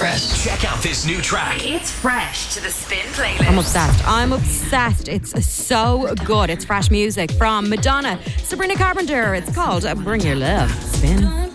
Fresh. Check out this new track. It's fresh to the Spin playlist. I'm obsessed. It's so good. It's fresh music from Madonna, Sabrina Carpenter. It's called Bring Your Love. Spin.